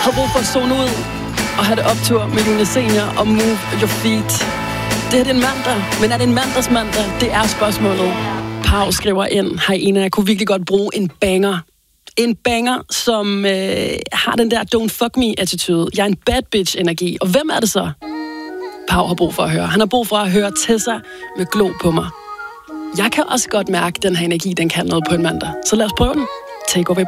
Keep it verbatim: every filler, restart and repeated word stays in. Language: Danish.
Havde brug for at zone ud og have det optur med Lune Senior og Move Your Feet. Det her det er en mandag, men er det en mandagsmandag? Det er spørgsmålet. Pau skriver ind, hej Ina, jeg kunne virkelig godt bruge en banger. En banger, som øh, har den der don't fuck me-attitude. Jeg er en bad bitch-energi. Og hvem er det så? Pau har brug for at høre. Han har brug for at høre Tessa med Glo på mig. Jeg kan også godt mærke, at den her energi, den kan noget på en mandag. Så lad os prøve den. Take over.